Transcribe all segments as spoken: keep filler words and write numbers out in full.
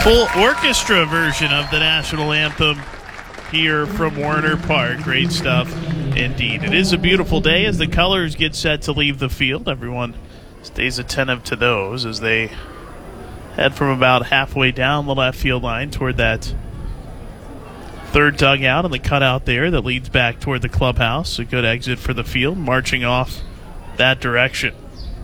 Full orchestra version of the national anthem here from Werner Park. Great stuff indeed. It is a beautiful day as the colors get set to leave the field. Everyone stays attentive to those as they head from about halfway down the left field line toward that third dugout and the cutout there that leads back toward the clubhouse. A good exit for the field, marching off that direction.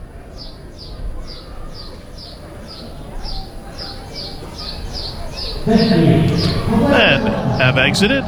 And have exited.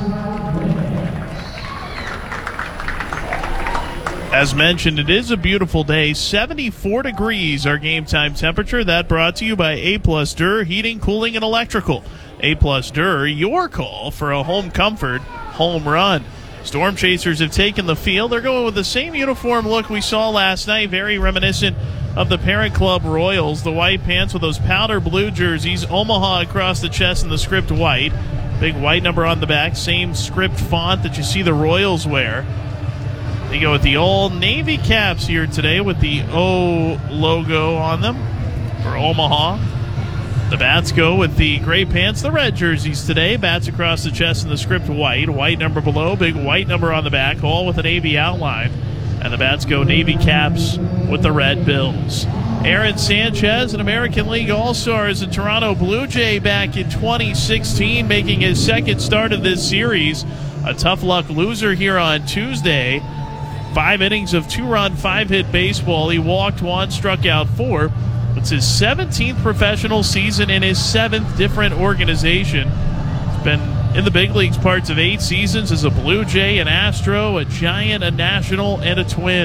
As mentioned, it is a beautiful day. seventy-four degrees our game time temperature. That brought to you by A Plus Dur Heating, Cooling, and Electrical. A Plus Dur, your call for a home comfort home run. Storm Chasers have taken the field. They're going with the same uniform look we saw last night, very reminiscent of the parent club Royals. The white pants with those powder blue jerseys, Omaha across the chest and the script white. Big white number on the back, same script font that you see the Royals wear. They go with the old Navy caps here today with the O logo on them for Omaha. The bats go with the gray pants, the red jerseys today. Bats across the chest and the script white. White number below, big white number on the back, all with a Navy outline. And the bats go Navy caps with the red bills. Aaron Sanchez, an American League All-Star, is a Toronto Blue Jay back in twenty sixteen, making his second start of this series. A tough luck loser here on Tuesday. Five innings of two-run, five-hit baseball. He walked one, struck out four. It's his seventeenth professional season in his seventh different organization. He's been in the big leagues parts of eight seasons as a Blue Jay, an Astro, a Giant, a National, and a Twin.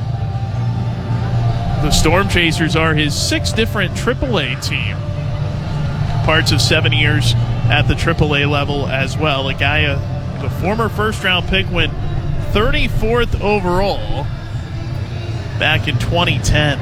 The Storm Chasers are his sixth different triple A team. Parts of seven years at the triple A level as well. A guy, uh, the former first-round pick, went thirty-fourth overall back in twenty ten.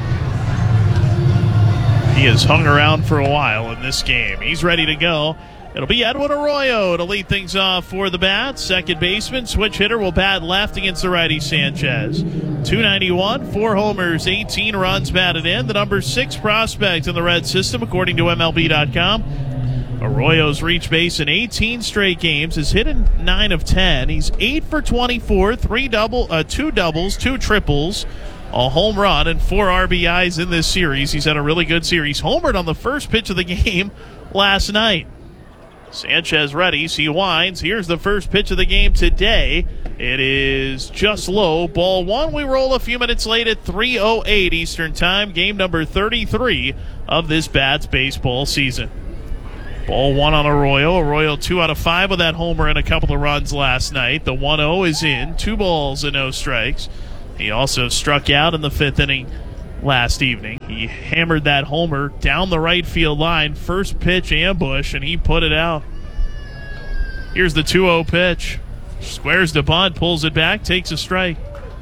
He has hung around for a while in this game. He's ready to go. It'll be Edwin Arroyo to lead things off for the Bats. Second baseman, switch hitter, will bat left against the righty Sanchez. two ninety-one, four homers, eighteen runs batted in. The number six prospect in the Red system, according to M L B dot com. Arroyo's reached base in eighteen straight games, has hit in nine of ten. He's eight for twenty-four, three double, uh, two doubles, two triples, a home run, and four R B Is in this series. He's had a really good series. Homered on the first pitch of the game last night. Sanchez ready. He winds. Here's the first pitch of the game today. It is just low. Ball one. We roll a few minutes late at three oh eight Eastern Time. Game number thirty-three of this Bats baseball season. Ball one on Arroyo. Arroyo two out of five with that homer and a couple of runs last night. The one oh is in. Two balls and no strikes. He also struck out in the fifth inning last evening. He hammered that homer down the right field line. First pitch ambush, and he put it out. Here's the two oh pitch. Squares the bunt, pulls it back, takes a strike.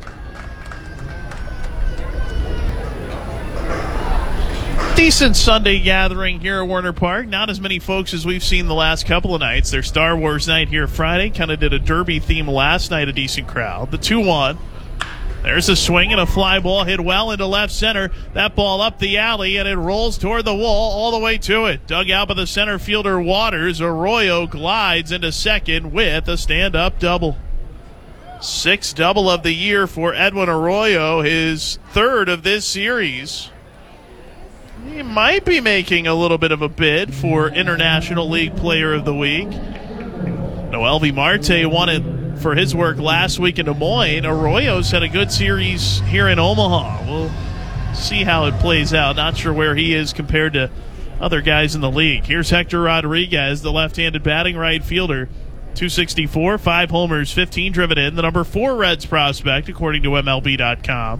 Decent Sunday gathering here at Werner Park. Not as many folks as we've seen the last couple of nights. Their Star Wars night here Friday. Kind of did a derby theme last night, a decent crowd. The two one. There's a swing and a fly ball hit well into left center. That ball up the alley, and it rolls toward the wall all the way to it. Dug out by the center fielder Waters. Arroyo glides into second with a stand-up double. Sixth double of the year for Edwin Arroyo, his third of this series. He might be making a little bit of a bid for International League Player of the Week. Noelvi Marte won it for his work last week in Des Moines. Arroyo's had a good series here in Omaha. We'll see how it plays out. Not sure where he is compared to other guys in the league. Here's Hector Rodriguez, the left-handed batting right fielder. two sixty-four, five homers, fifteen driven in. The number four Reds prospect, according to M L B dot com.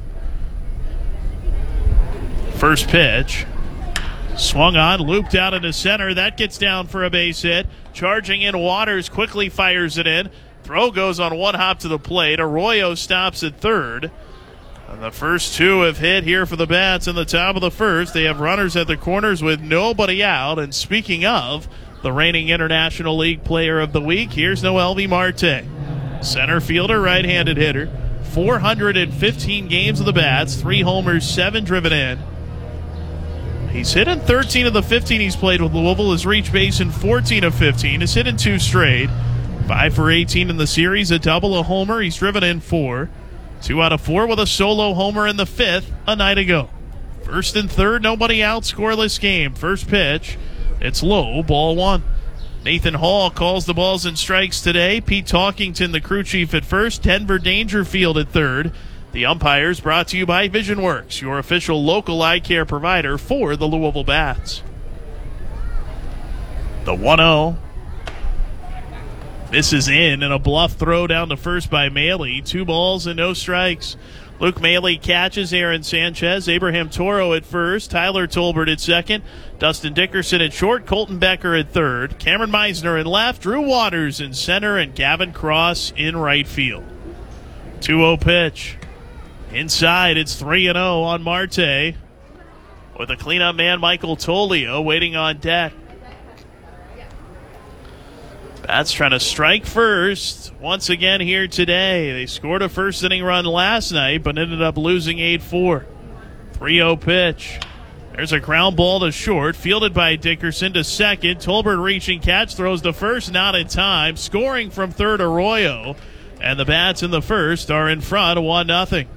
First pitch. Swung on, looped out into center. That gets down for a base hit. Charging in Waters, quickly fires it in. Throw goes on one hop to the plate. Arroyo stops at third. And the first two have hit here for the Bats in the top of the first. They have runners at the corners with nobody out. And speaking of the reigning International League Player of the Week, here's Noelvi Marte. Center fielder, right-handed hitter. four hundred fifteen games of the Bats, three homers, seven driven in. He's hit in thirteen of the fifteen he's played with Louisville. Has reached base in fourteen of fifteen. Has hit in two straight. five for eighteen in the series, a double, a homer. He's driven in four. Two out of four with a solo homer in the fifth a night ago. First and third, nobody out, scoreless game. First pitch, it's low, ball one. Nathan Hall calls the balls and strikes today. Pete Talkington, the crew chief at first. Denver Dangerfield at third. The umpires brought to you by VisionWorks, your official local eye care provider for the Louisville Bats. The one oh. Misses in, and a bluff throw down to first by Maley. Two balls and no strikes. Luke Maley catches Aaron Sanchez. Abraham Toro at first. Tyler Tolbert at second. Dustin Dickerson at short. Colton Becker at third. Cameron Meisner in left. Drew Waters in center. And Gavin Cross in right field. two oh pitch. Inside, it's three and oh on Marte. With a cleanup man, Michael Tolio, waiting on deck. Bats trying to strike first once again here today. They scored a first inning run last night, but ended up losing eight four. three oh pitch. There's a ground ball to short, fielded by Dickerson to second. Tolbert reaching catch, throws to first, not in time. Scoring from third, Arroyo. And the Bats in the first are in front, one nothing.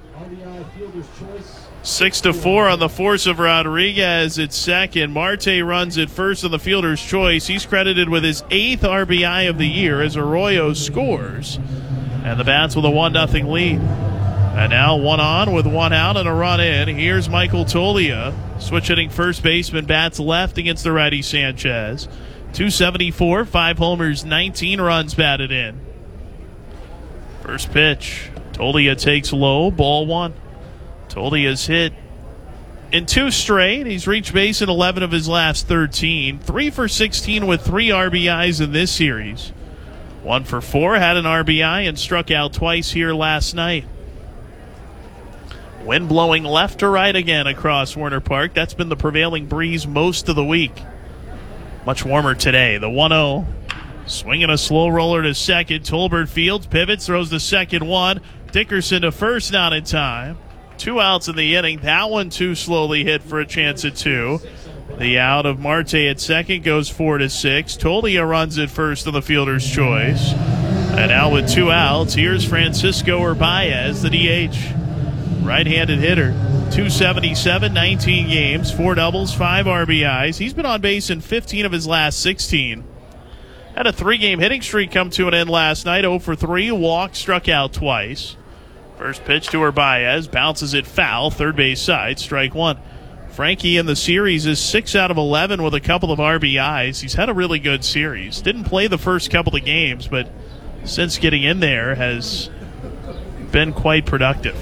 Six to four on the force of Rodriguez at second. Marte runs at first on the fielder's choice. He's credited with his eighth R B I of the year as Arroyo scores. And the Bats with a one nothing lead. And now one on with one out and a run in. Here's Michael Tolia. Switch hitting first baseman, bats left against the righty Sanchez. two seventy-four, five homers, nineteen runs batted in. First pitch. Tolia takes low, ball one. Tolia's hit in two straight. He's reached base in eleven of his last thirteen. Three for sixteen with three R B Is in this series. One for four, had an R B I and struck out twice here last night. Wind blowing left to right again across Werner Park. That's been the prevailing breeze most of the week. Much warmer today. The one oh. Swinging a slow roller to second. Tolbert fields, pivots, throws the second one. Dickerson to first, not in time. Two outs in the inning. That one too slowly hit for a chance at two. The out of Marte at second goes four to six. Tolia runs at first on the fielder's choice. And now with two outs, here's Francisco Urbaez, the D H. Right-handed hitter. two seventy-seven, nineteen games, four doubles, five R B Is. He's been on base in fifteen of his last sixteen. Had a three-game hitting streak come to an end last night. oh for three, walked, struck out twice. First pitch to Urbaez, bounces it foul, third base side, strike one. Frankie in the series is six out of eleven with a couple of R B Is. He's had a really good series. Didn't play the first couple of games, but since getting in there has been quite productive.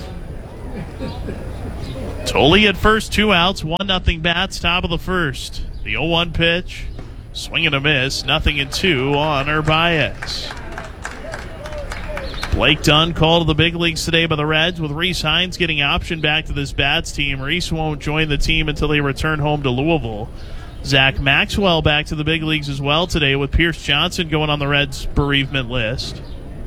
Tolley at first, two outs, one nothing Bats, top of the first. The oh one pitch, swing and a miss, nothing in two on Urbaez. Blake Dunn called to the big leagues today by the Reds, with Reese Hines getting optioned back to this Bats team. Reese won't join the team until they return home to Louisville. Zach Maxwell back to the big leagues as well today, with Pierce Johnson going on the Reds' bereavement list.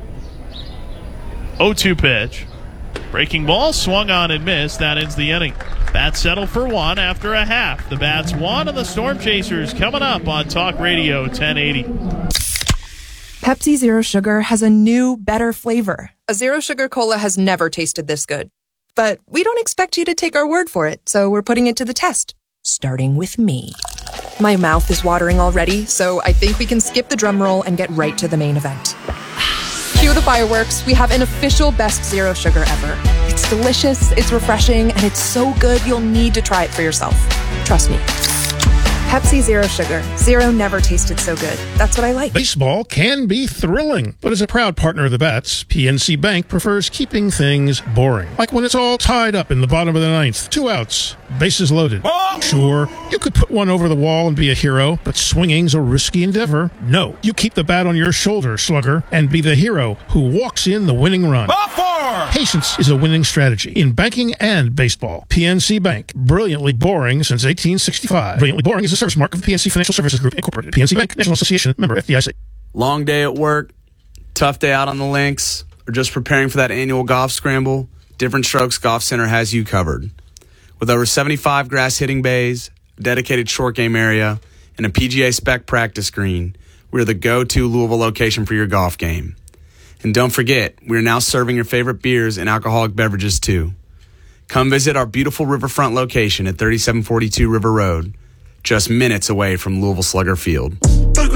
oh two pitch. Breaking ball, swung on and missed. That ends the inning. Bats settle for one after a half. The Bats won, and the Storm Chasers coming up on Talk Radio ten eighty. Pepsi Zero Sugar has a new, better flavor. A Zero Sugar Cola has never tasted this good. But we don't expect you to take our word for it, so we're putting it to the test. Starting with me. My mouth is watering already, so I think we can skip the drum roll and get right to the main event. Cue the fireworks. We have an official best Zero Sugar ever. It's delicious, it's refreshing, and it's so good you'll need to try it for yourself. Trust me. Pepsi Zero Sugar. Zero never tasted so good. That's what I like. Baseball can be thrilling, but as a proud partner of the Bats, P N C Bank prefers keeping things boring. Like when it's all tied up in the bottom of the ninth, two outs, bases loaded. Oh! Sure, you could put one over the wall and be a hero, but swinging's a risky endeavor. No, you keep the bat on your shoulder, slugger, and be the hero who walks in the winning run. Patience is a winning strategy in banking and baseball. P N C Bank, brilliantly boring since eighteen sixty-five. Brilliantly boring is a service mark of P N C Financial Services Group, Incorporated. P N C Bank, National Association, member F D I C. Long day at work, tough day out on the links, or just preparing for that annual golf scramble, Different Strokes Golf Center has you covered. With over seventy-five grass hitting bays, dedicated short game area, and a P G A spec practice green, we're the go-to Louisville location for your golf game. And don't forget, we're now serving your favorite beers and alcoholic beverages too. Come visit our beautiful riverfront location at thirty-seven forty-two River Road, just minutes away from Louisville Slugger Field.